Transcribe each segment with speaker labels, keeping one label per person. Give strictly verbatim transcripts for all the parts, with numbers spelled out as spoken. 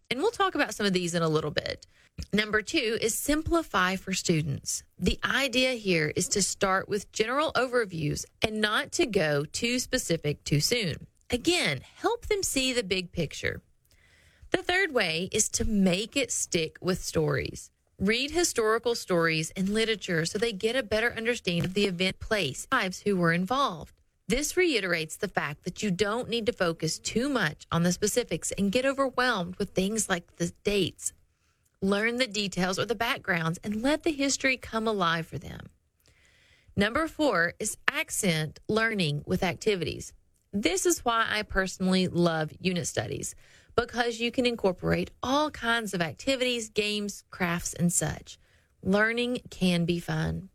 Speaker 1: And we'll talk about some of these in a little bit. Number two is simplify for students. The idea here is to start with general overviews and not to go too specific too soon. Again, help them see the big picture. The third way is to make it stick with stories. Read historical stories and literature so they get a better understanding of the event, place, lives who were involved. This reiterates the fact that you don't need to focus too much on the specifics and get overwhelmed with things like the dates. Learn the details or the backgrounds and let the history come alive for them. Number four is accent learning with activities. This is why I personally love unit studies, because you can incorporate all kinds of activities, games, crafts, and such. Learning can be fun.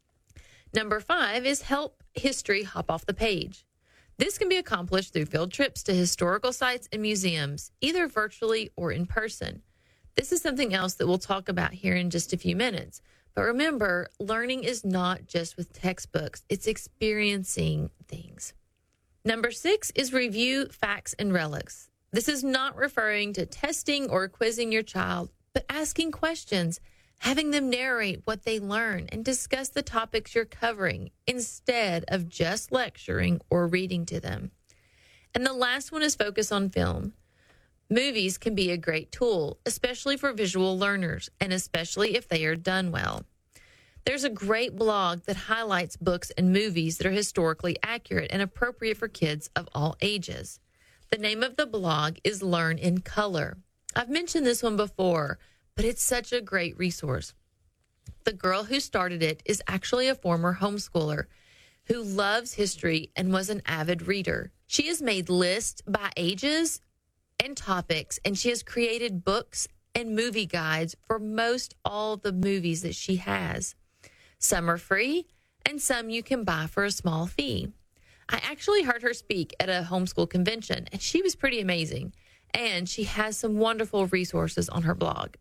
Speaker 1: Number five is help history hop off the page. This can be accomplished through field trips to historical sites and museums, either virtually or in person. This is something else that we'll talk about here in just a few minutes. But remember, learning is not just with textbooks. It's experiencing things. Number six is review facts and relics. This is not referring to testing or quizzing your child, but asking questions, having them narrate what they learn and discuss the topics you're covering instead of just lecturing or reading to them. And the last one is focus on film. Movies can be a great tool, especially for visual learners, and especially if they are done well. There's a great blog that highlights books and movies that are historically accurate and appropriate for kids of all ages. The name of the blog is Learn in Color. I've mentioned this one before, but it's such a great resource. The girl who started it is actually a former homeschooler who loves history and was an avid reader. She has made lists by ages and topics, and she has created books and movie guides for most all the movies that she has. Some are free, and some you can buy for a small fee. I actually heard her speak at a homeschool convention, and she was pretty amazing, and she has some wonderful resources on her blog.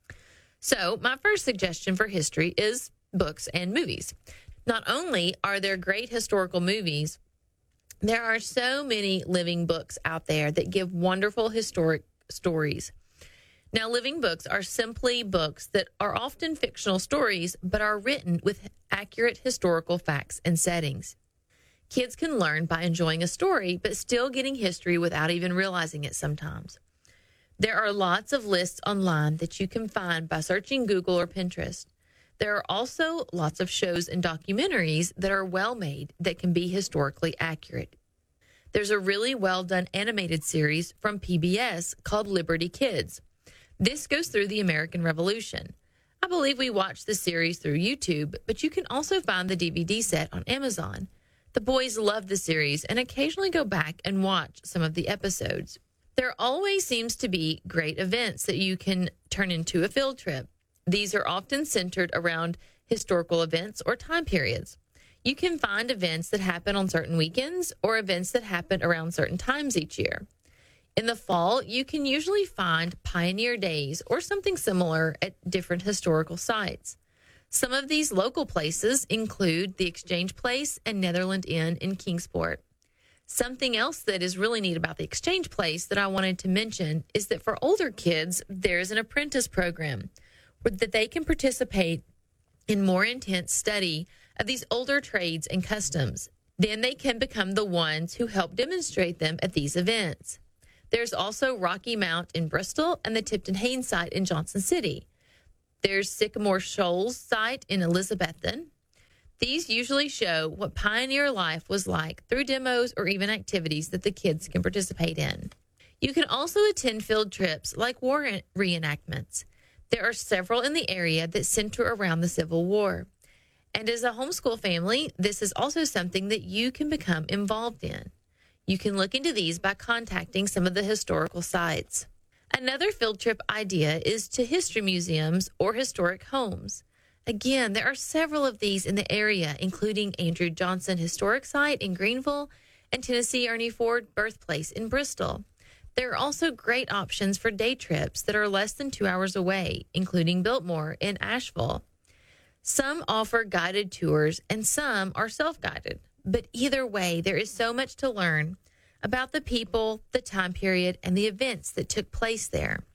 Speaker 1: So my first suggestion for history is books and movies. Not only are there great historical movies, there are so many living books out there that give wonderful historic stories. Now, living books are simply books that are often fictional stories, but are written with accurate historical facts and settings. Kids can learn by enjoying a story, but still getting history without even realizing it sometimes. There are lots of lists online that you can find by searching Google or Pinterest. There are also lots of shows and documentaries that are well made that can be historically accurate. There's a really well done animated series from P B S called Liberty Kids. This goes through the American Revolution. I believe we watched the series through YouTube, but you can also find the D V D set on Amazon. The boys love the series and occasionally go back and watch some of the episodes. There always seems to be great events that you can turn into a field trip. These are often centered around historical events or time periods. You can find events that happen on certain weekends or events that happen around certain times each year. In the fall, you can usually find Pioneer Days or something similar at different historical sites. Some of these local places include the Exchange Place and Netherland Inn in Kingsport. Something else that is really neat about the Exchange Place that I wanted to mention is that for older kids, there's an apprentice program where that they can participate in more intense study of these older trades and customs. Then they can become the ones who help demonstrate them at these events. There's also Rocky Mount in Bristol and the Tipton Haynes site in Johnson City. There's Sycamore Shoals site in Elizabethton. These usually show what pioneer life was like through demos or even activities that the kids can participate in. You can also attend field trips like war reenactments. There are several in the area that center around the Civil War. And as a homeschool family, this is also something that you can become involved in. You can look into these by contacting some of the historical sites. Another field trip idea is to history museums or historic homes. Again, there are several of these in the area, including Andrew Johnson Historic Site in Greenville and Tennessee Ernie Ford Birthplace in Bristol. There are also great options for day trips that are less than two hours away, including Biltmore in Asheville. Some offer guided tours and some are self-guided. But either way, there is so much to learn about the people, the time period, and the events that took place there.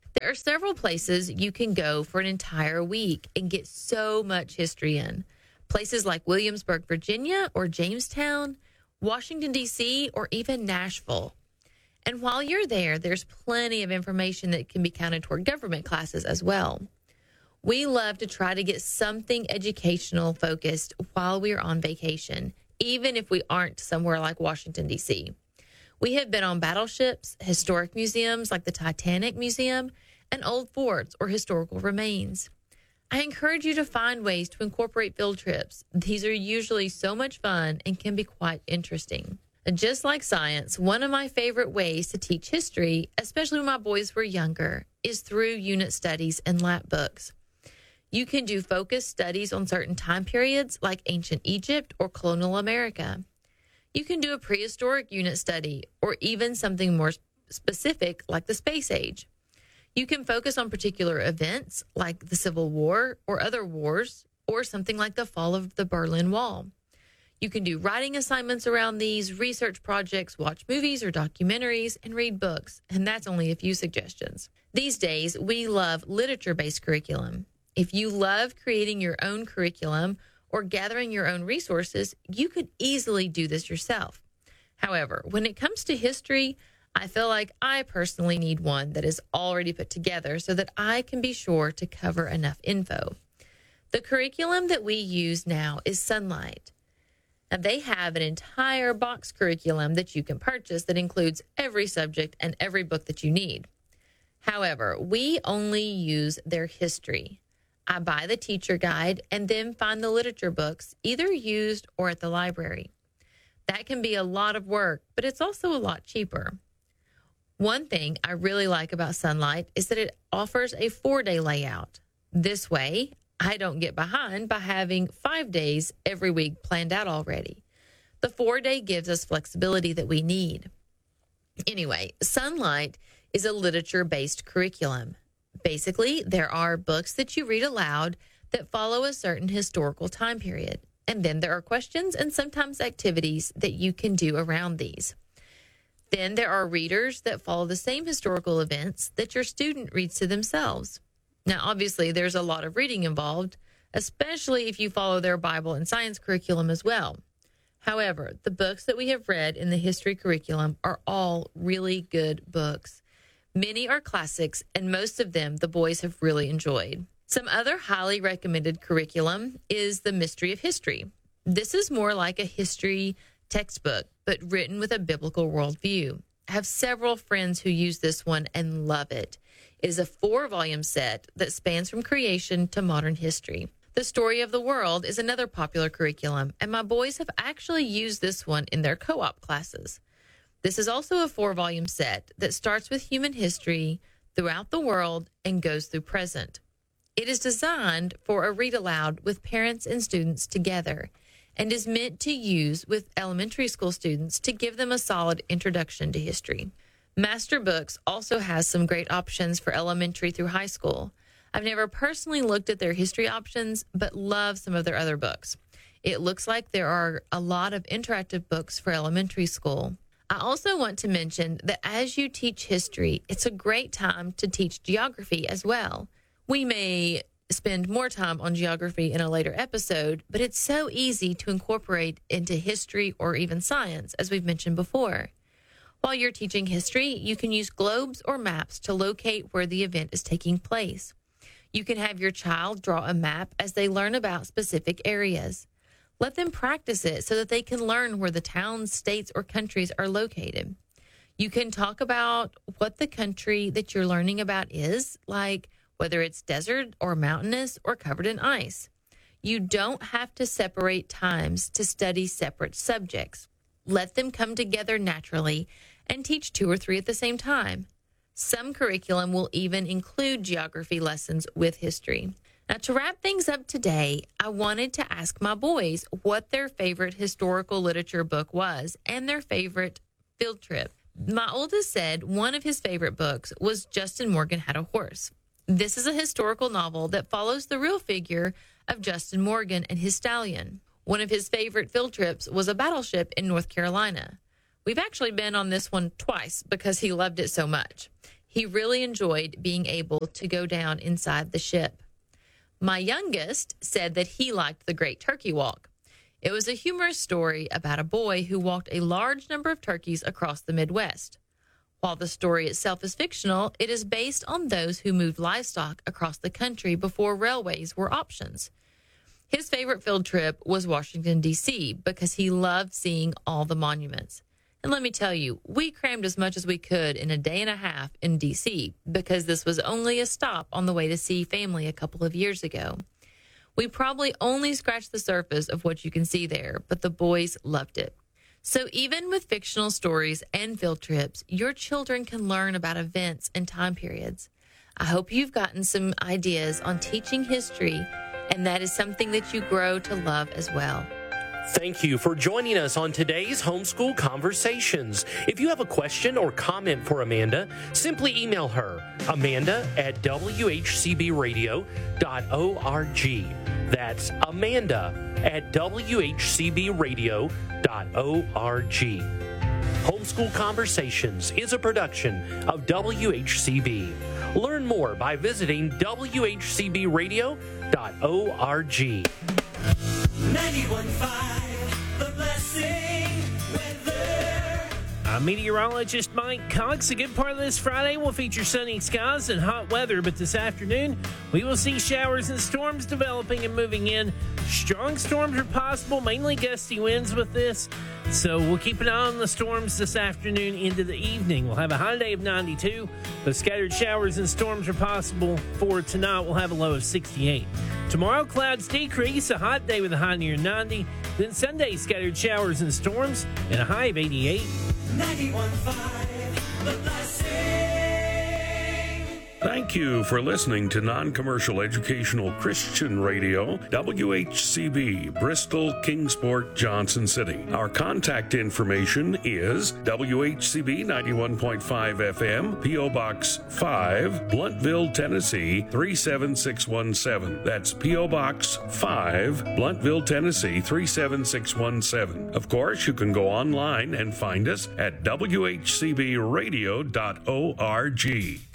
Speaker 1: There are several places you can go for an entire week and get so much history in. Places like Williamsburg, Virginia, or Jamestown, Washington, D C, or even Nashville. And while you're there, there's plenty of information that can be counted toward government classes as well. We love to try to get something educational focused while we're on vacation, even if we aren't somewhere like Washington, D C. We have been on battleships, historic museums like the Titanic Museum, and old forts or historical remains. I encourage you to find ways to incorporate field trips. These are usually so much fun and can be quite interesting. Just like science, one of my favorite ways to teach history, especially when my boys were younger, is through unit studies and lap books. You can do focused studies on certain time periods like ancient Egypt or colonial America. You can do a prehistoric unit study or even something more specific like the space age. You can focus on particular events like the Civil War or other wars or something like the fall of the Berlin Wall. You can do writing assignments around these, research projects, watch movies or documentaries, and read books. And that's only a few suggestions. These days, we love literature-based curriculum. If you love creating your own curriculum or gathering your own resources, you could easily do this yourself. However, when it comes to history, I feel like I personally need one that is already put together so that I can be sure to cover enough info. The curriculum that we use now is Sunlight. Now, they have an entire box curriculum that you can purchase that includes every subject and every book that you need. However, we only use their history. I buy the teacher guide and then find the literature books, either used or at the library. That can be a lot of work, but it's also a lot cheaper. One thing I really like about Sunlight is that it offers a four-day layout. This way, I don't get behind by having five days every week planned out already. The four-day gives us flexibility that we need. Anyway, Sunlight is a literature-based curriculum. Basically, there are books that you read aloud that follow a certain historical time period. And then there are questions and sometimes activities that you can do around these. Then there are readers that follow the same historical events that your student reads to themselves. Now, obviously, there's a lot of reading involved, especially if you follow their Bible and science curriculum as well. However, the books that we have read in the history curriculum are all really good books. Many are classics, and most of them the boys have really enjoyed. Some other highly recommended curriculum is The Mystery of History. This is more like a history textbook, but written with a biblical worldview. I have several friends who use this one and love it. It is a four-volume set that spans from creation to modern history. The Story of the World is another popular curriculum, and my boys have actually used this one in their co-op classes. This is also a four-volume set that starts with human history throughout the world and goes through present. It is designed for a read-aloud with parents and students together and is meant to use with elementary school students to give them a solid introduction to history. Master Books also has some great options for elementary through high school. I've never personally looked at their history options, but love some of their other books. It looks like there are a lot of interactive books for elementary school. I also want to mention that as you teach history, it's a great time to teach geography as well. We may spend more time on geography in a later episode, but it's so easy to incorporate into history or even science, as we've mentioned before. While you're teaching history, you can use globes or maps to locate where the event is taking place. You can have your child draw a map as they learn about specific areas. Let them practice it so that they can learn where the towns, states, or countries are located. You can talk about what the country that you're learning about is, like whether it's desert or mountainous or covered in ice. You don't have to separate times to study separate subjects. Let them come together naturally and teach two or three at the same time. Some curriculum will even include geography lessons with history. Now, to wrap things up today, I wanted to ask my boys what their favorite historical literature book was and their favorite field trip. My oldest said one of his favorite books was Justin Morgan Had a Horse. This is a historical novel that follows the real figure of Justin Morgan and his stallion. One of his favorite field trips was a battleship in North Carolina. We've actually been on this one twice because he loved it so much. He really enjoyed being able to go down inside the ship. My youngest said that he liked the Great Turkey Walk. It was a humorous story about a boy who walked a large number of turkeys across the Midwest. While the story itself is fictional, it is based on those who moved livestock across the country before railways were options. His favorite field trip was Washington, D C, because he loved seeing all the monuments. And let me tell you, we crammed as much as we could in a day and a half in D C because this was only a stop on the way to see family a couple of years ago. We probably only scratched the surface of what you can see there, but the boys loved it. So even with fictional stories and field trips, your children can learn about events and time periods. I hope you've gotten some ideas on teaching history, and that is something that you grow to love as well.
Speaker 2: Thank you for joining us on today's Homeschool Conversations. If you have a question or comment for Amanda, simply email her, Amanda at w h c b radio dot org. That's Amanda at w h c b radio dot org. Homeschool Conversations is a production of W H C B. Learn more by visiting w h c b radio dot org.
Speaker 3: ninety-one point five, The Blessing Weather.
Speaker 4: I'm meteorologist Mike Cox. A good part of this Friday will feature sunny skies and hot weather, but this afternoon we will see showers and storms developing and moving in. Strong storms are possible, mainly gusty winds with this. So we'll keep an eye on the storms this afternoon into the evening. We'll have a high day of ninety-two, but scattered showers and storms are possible. For tonight, we'll have a low of sixty-eight. Tomorrow, clouds decrease, a hot day with a high near ninety. Then Sunday, scattered showers and storms, and a high of eighty-eight.
Speaker 3: ninety-one point five, The Blessing.
Speaker 5: Thank you for listening to Non-Commercial Educational Christian Radio, W H C B, Bristol, Kingsport, Johnson City. Our contact information is W H C B ninety-one point five F M, P O. Box five, Bluntville, Tennessee three seven six one seven. That's P O. Box five, Bluntville, Tennessee three seven six one seven. Of course, you can go online and find us at w h c b radio dot org.